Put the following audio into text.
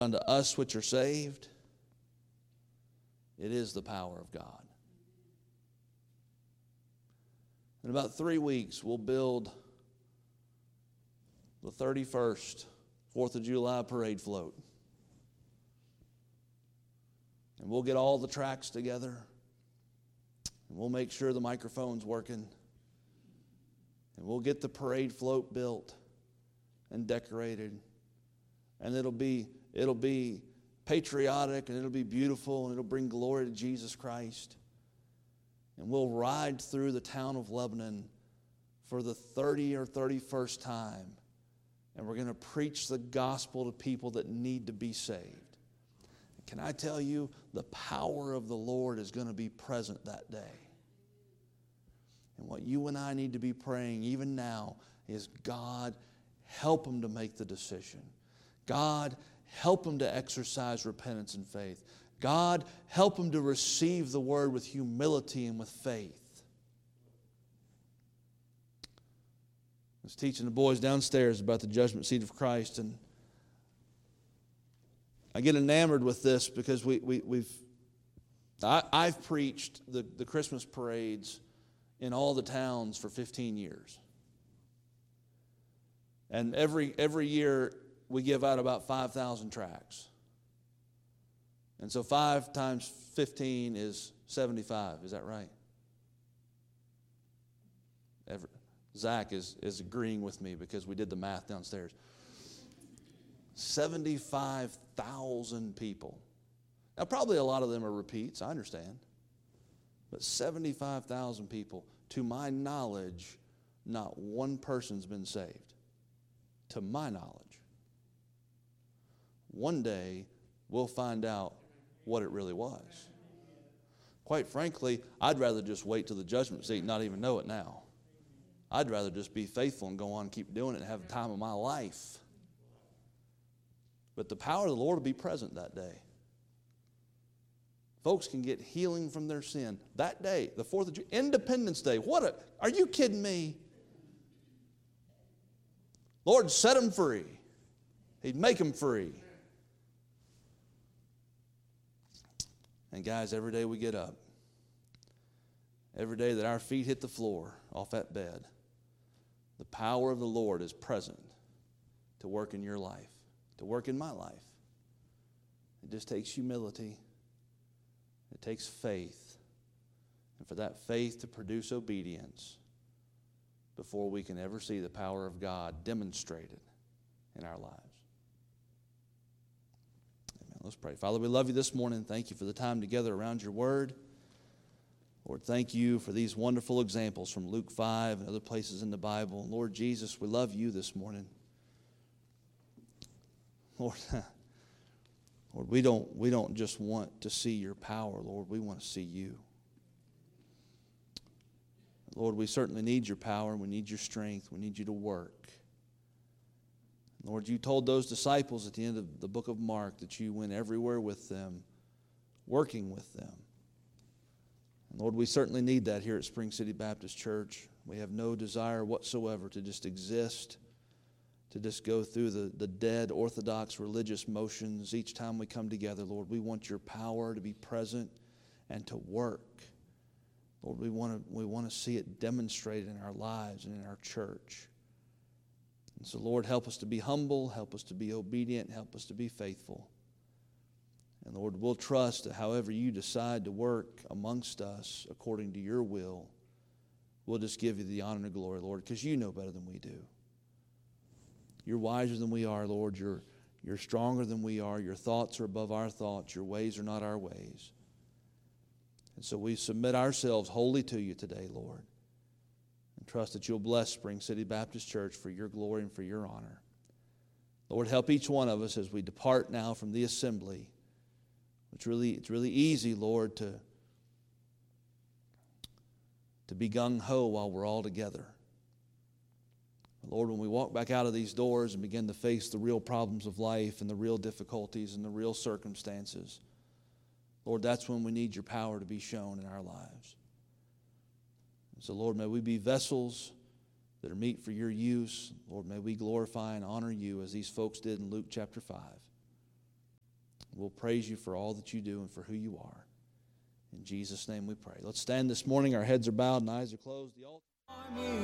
unto us which are saved, it is the power of God. In about 3 weeks, we'll build the 31st 4th of July parade float. And we'll get all the tracks together. And we'll make sure the microphone's working. And we'll get the parade float built and decorated. And it'll be patriotic, and it'll be beautiful, and it'll bring glory to Jesus Christ. And we'll ride through the town of Lebanon for the 30 or 31st time. And we're going to preach the gospel to people that need to be saved. Can I tell you, the power of the Lord is going to be present that day. And what you and I need to be praying even now is, God, help them to make the decision. God, help them to exercise repentance and faith. God, help them to receive the word with humility and with faith. I was teaching the boys downstairs about the judgment seat of Christ, and I get enamored with this because I've preached the Christmas parades in all the towns for 15 years. And every year we give out about 5,000 tracts. And so 5 times 15 is 75. Is that right? Zach is agreeing with me because we did the math downstairs. 75,000 people. Now, probably a lot of them are repeats, I understand. But 75,000 people, to my knowledge, not one person's been saved. To my knowledge. One day, we'll find out what it really was. Quite frankly, I'd rather just wait till the judgment seat and not even know it now. I'd rather just be faithful and go on and keep doing it and have the time of my life. But the power of the Lord will be present that day. Folks can get healing from their sin. That day, the 4th of July, Independence Day. Are you kidding me? Lord, set them free. He'd make them free. And guys, every day we get up, every day that our feet hit the floor off that bed, the power of the Lord is present to work in your life, to work in my life. It just takes humility. It takes faith. And for that faith to produce obedience before we can ever see the power of God demonstrated in our lives. Amen. Let's pray. Father, we love you this morning. Thank you for the time together around your word. Lord, thank you for these wonderful examples from Luke 5 and other places in the Bible. Lord Jesus, we love you this morning. Lord, we don't just want to see your power, Lord. We want to see you. Lord, we certainly need your power. We need your strength. We need you to work. Lord, you told those disciples at the end of the book of Mark that you went everywhere with them, working with them. And Lord, we certainly need that here at Spring City Baptist Church. We have no desire whatsoever to just exist, to just go through the dead orthodox religious motions each time we come together. Lord, we want your power to be present and to work. Lord, we want to see it demonstrated in our lives and in our church. And so, Lord, help us to be humble, help us to be obedient, help us to be faithful. And Lord, we'll trust that however you decide to work amongst us according to your will, we'll just give you the honor and glory, Lord, because you know better than we do. You're wiser than we are, Lord. You're stronger than we are. Your thoughts are above our thoughts. Your ways are not our ways. And so we submit ourselves wholly to you today, Lord, and trust that you'll bless Spring City Baptist Church for your glory and for your honor. Lord, help each one of us as we depart now from the assembly. It's really easy, Lord, to be gung-ho while we're all together. Lord, when we walk back out of these doors and begin to face the real problems of life and the real difficulties and the real circumstances, Lord, that's when we need your power to be shown in our lives. And so, Lord, may we be vessels that are meet for your use. Lord, may we glorify and honor you as these folks did in Luke chapter 5. We'll praise you for all that you do and for who you are. In Jesus' name we pray. Let's stand this morning. Our heads are bowed and eyes are closed. The altar